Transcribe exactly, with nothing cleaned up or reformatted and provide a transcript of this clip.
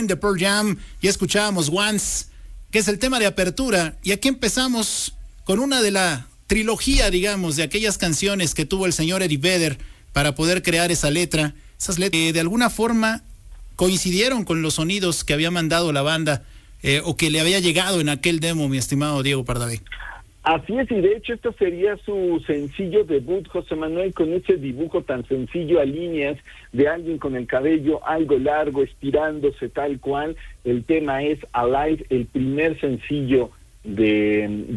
de Pearl Jam, ya escuchábamos Once, que es el tema de apertura, y aquí empezamos con una de la trilogía, digamos, de aquellas canciones que tuvo el señor Eddie Vedder para poder crear esa letra, esas letras que de alguna forma coincidieron con los sonidos que había mandado la banda, eh, o que le había llegado en aquel demo, mi estimado Diego Pardavé. Así es, y de hecho esto sería su sencillo debut, José Manuel, con ese dibujo tan sencillo a líneas de alguien con el cabello algo largo, estirándose tal cual. El tema es Alive, el primer sencillo de...